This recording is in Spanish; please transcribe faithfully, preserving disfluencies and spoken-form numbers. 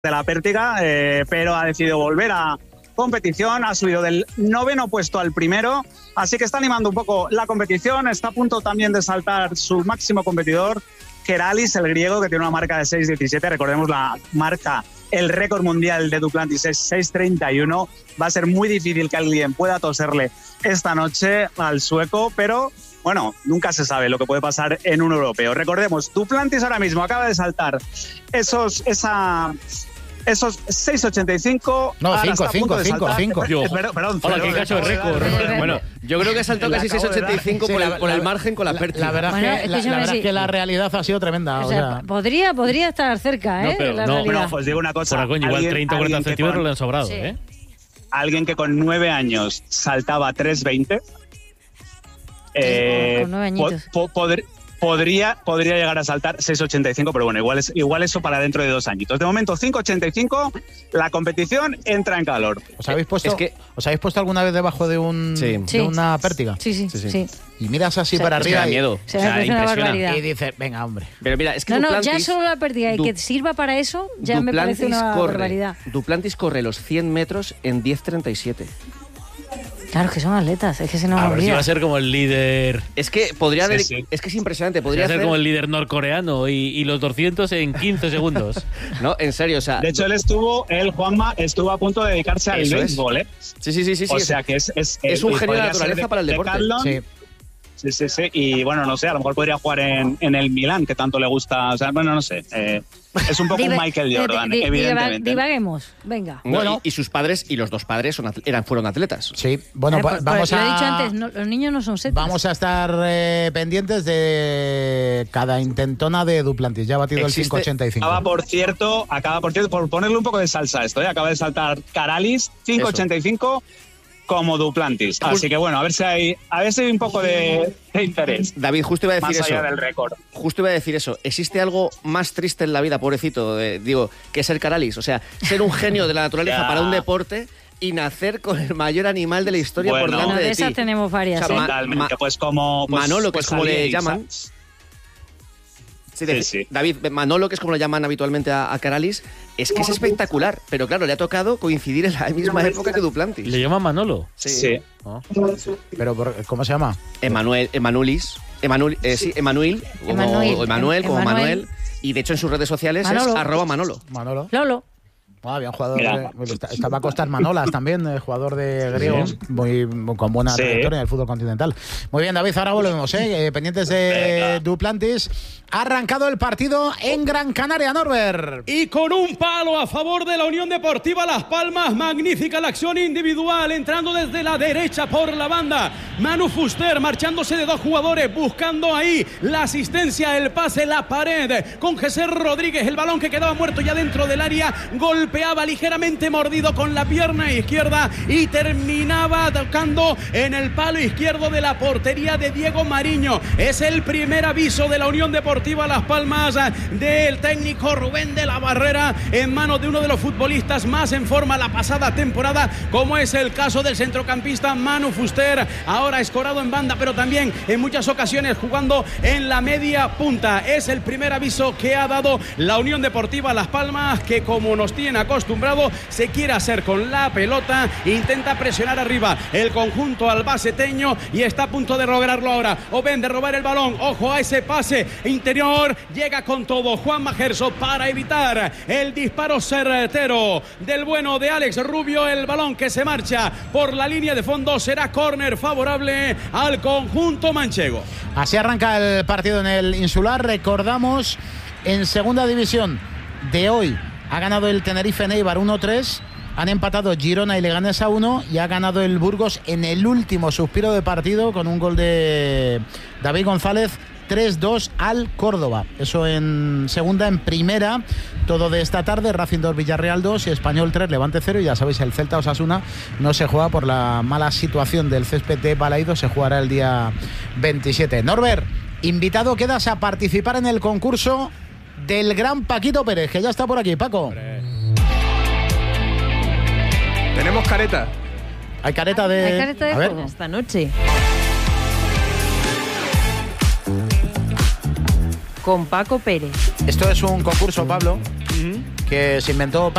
de la pértiga, eh, pero ha decidido volver a competición, ha subido del noveno puesto al primero, así que está animando un poco la competición, está a punto también de saltar su máximo competidor, Keralis, el griego, que tiene una marca de seis diecisiete, recordemos la marca, el récord mundial de Duplantis es seis treinta y uno, va a ser muy difícil que alguien pueda toserle esta noche al sueco, pero bueno, nunca se sabe lo que puede pasar en un europeo. Recordemos, Duplantis ahora mismo acaba de saltar esos, esa... Esos seis ochenta y cinco. No, cinco, cinco, cinco, cinco. Perdón, perdón. Hola, qué cacho de récord. Bueno, yo creo que saltó casi seis ochenta y cinco por, el, por el margen con la pértiga. La verdad, bueno, es, que, la, la, verdad sí. es que la realidad ha sido tremenda. O sea, o sea, podría, podría estar cerca, ¿eh? No, pero la no, realidad. no, pues digo una cosa. Por coño, igual treinta o cuarenta centímetros le han sobrado, sí. ¿eh? Alguien que con nueve años saltaba tres veinte. Eh, con nueve añitos. Po, po, poder, Podría, podría llegar a saltar seis ochenta y cinco, pero bueno, igual, es, igual eso para dentro de dos añitos. De momento, cinco ochenta y cinco, la competición entra en calor. ¿Os habéis puesto, es que, ¿os habéis puesto alguna vez debajo de, un, sí. de sí. una pértiga? Sí, sí, sí. sí, sí. Y miras así o sea, para arriba. Da miedo. Se o sea, impresiona. Y dices, venga, hombre. Pero mira, es que no, Duplantis, no, ya solo la pértiga y que sirva para eso, ya Duplantis me parece una corre, barbaridad. Duplantis corre los cien metros en diez treinta y siete. Claro, es que son atletas, es que se nos A ver olvida. si va a ser como el líder. Es que podría sí, haber, sí. es que es impresionante, podría va a ser hacer como el líder norcoreano y, y los doscientos en quince segundos. No, en serio, o sea, de hecho él estuvo, él Juanma estuvo a punto de dedicarse al béisbol, ¿eh? Sí, sí, sí, sí, o sí, sea que es es, es un eh, genio de la podría ser naturaleza para el de deporte. Carlon, Sí. Sí, sí, sí. Y bueno, no sé, a lo mejor podría jugar en, en el Milán, que tanto le gusta. O sea, bueno, no sé. Eh, es un poco Diva, un Michael Jordan, di, di, evidentemente. Divaguemos, venga. No, bueno, y, y sus padres, y los dos padres son, eran, fueron atletas. Sí, bueno, eh, pues, vamos pues, a... Lo he dicho antes, no, los niños no son setas. Vamos a estar eh, pendientes de cada intentona de Duplantis. Ya ha batido Existe, el cinco ochenta y cinco. Acaba, por cierto, acaba, por cierto, por ponerle un poco de salsa a esto, ¿eh? Acaba de saltar Keralis, cinco ochenta y cinco como Duplantis. Así que bueno, a ver si hay, a ver si hay un poco de, de interés. David, justo iba a decir más eso. Allá del récord. Justo iba a decir eso. ¿Existe algo más triste en la vida, pobrecito, eh, digo, que ser Keralis? O sea, ser un genio de la naturaleza para un deporte y nacer con el mayor animal de la historia bueno, por delante no, de, de esas ti. tenemos varias. O sea, ¿eh? Totalmente, pues como... Pues, Manolo, que pues es como le alguien, llaman... ¿sabes? Sí, de, sí, sí. David, Manolo, que es como lo llaman habitualmente a, a Keralis, es que es espectacular, pero claro, le ha tocado coincidir en la misma época que Duplantis. ¿Le llaman Manolo? Sí. sí. Oh. Pero, ¿cómo se llama? Emanuel, Emanuelis, Emanuel, eh, sí, Emanuel, como Emanuel, o Emanuel, como Emanuel. Manuel, y de hecho en sus redes sociales Manolo. es arroba Manolo. Manolo. Lolo. Ah, bien jugador. Mira. De, estaba a Costas Manolas también, eh, jugador de griego, sí. muy, muy con buena sí. trayectoria en el fútbol continental. Muy bien, David, ahora volvemos, ¿eh? eh pendientes de Venga. Duplantis. Ha arrancado el partido en Gran Canaria, Norbert. Y con un palo a favor de la Unión Deportiva Las Palmas. Magnífica la acción individual, entrando desde la derecha por la banda. Manu Fuster marchándose de dos jugadores, buscando ahí la asistencia, el pase, la pared. Con Jesús Rodríguez, el balón que quedaba muerto ya dentro del área. Golpeaba ligeramente mordido con la pierna izquierda y terminaba tocando en el palo izquierdo de la portería de Diego Mariño. Es el primer aviso de la Unión Deportiva Las Palmas del técnico Rubén de la Barrera en manos de uno de los futbolistas más en forma la pasada temporada, como es el caso del centrocampista Manu Fuster, ahora escorado en banda, pero también en muchas ocasiones jugando en la media punta. Es el primer aviso que ha dado la Unión Deportiva Las Palmas, que como nos tiene acostumbrado, se quiere hacer con la pelota, intenta presionar arriba el conjunto albaceteño y está a punto de lograrlo ahora, o ven de robar el balón. Ojo a ese pase interior, llega con todo Juan Majerso para evitar el disparo certero del bueno de Alex Rubio. El balón que se marcha por la línea de fondo será córner favorable al conjunto manchego. Así arranca el partido en el Insular. Recordamos, en segunda división de hoy ha ganado el Tenerife Neibar uno tres, han empatado Girona y Leganés a uno y ha ganado el Burgos en el último suspiro de partido con un gol de David González, tres dos al Córdoba. Eso en segunda. En primera, todo de esta tarde, Racing dos, Villarreal dos y Español tres, Levante cero. Y ya sabéis, el Celta Osasuna no se juega por la mala situación del césped de Balaidos, se jugará el día veintisiete. Norbert, invitado quedas a participar en el concurso del gran Paquito Pérez, que ya está por aquí. Paco. Tenemos careta. Hay careta de... Hay careta de a ver. juego esta noche. Con Paco Pérez. Esto es un concurso, Pablo, uh-huh. que se inventó